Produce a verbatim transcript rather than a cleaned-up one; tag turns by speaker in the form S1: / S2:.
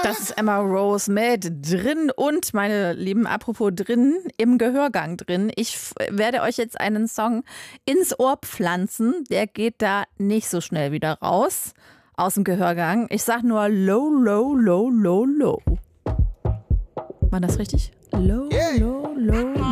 S1: Das ist Emma Rose mit Drin und, meine Lieben, apropos drin, im Gehörgang drin. Ich f- werde euch jetzt einen Song ins Ohr pflanzen. Der geht da nicht so schnell wieder raus aus dem Gehörgang. Ich sag nur low, low, low, low, low. War das richtig? Low, low, low,